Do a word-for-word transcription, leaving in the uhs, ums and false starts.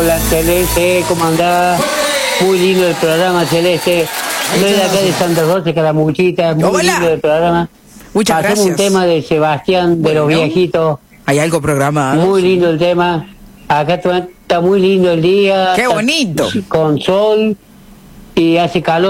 Hola, Celeste, ¿cómo andás? Muy lindo el programa, Celeste. Soy de acá de Santa Rosa, Calamuchita. Muy Hola. lindo el programa. Muchas Hacemos gracias. un tema de Sebastián, de los Bueno. viejitos. Hay algo programado. Muy lindo el tema. Acá está muy lindo el día. Qué bonito. Con sol y hace calor.